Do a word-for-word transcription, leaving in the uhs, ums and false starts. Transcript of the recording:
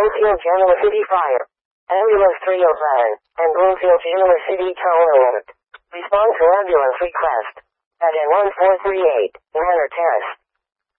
Bloomfield Genoa City Fire. Ambulance three oh seven, and Bloomfield Genoa City Tower alert. Respond to ambulance request. At N one four three eight, Manor Terrace.